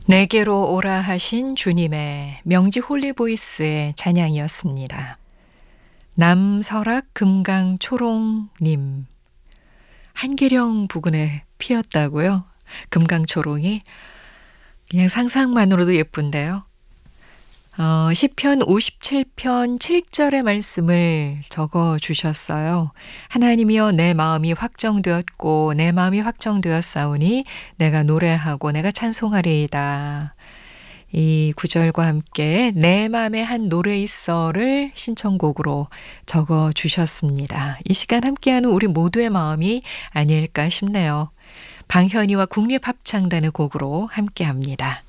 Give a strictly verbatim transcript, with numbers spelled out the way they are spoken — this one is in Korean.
내게로 오라 하신 주님의 명지 홀리보이스의 찬양이었습니다. 남설악 금강초롱님, 한계령 부근에 피었다고요? 금강초롱이 그냥 상상만으로도 예쁜데요. 어, 시편 오십칠 편 칠 절의 말씀을 적어 주셨어요. 하나님이여, 내 마음이 확정되었고 내 마음이 확정되었사오니 내가 노래하고 내가 찬송하리이다. 이 구절과 함께 내 마음에 한 노래 있어를 신청곡으로 적어 주셨습니다. 이 시간 함께하는 우리 모두의 마음이 아닐까 싶네요. 방현이와 국립합창단의 곡으로 함께합니다.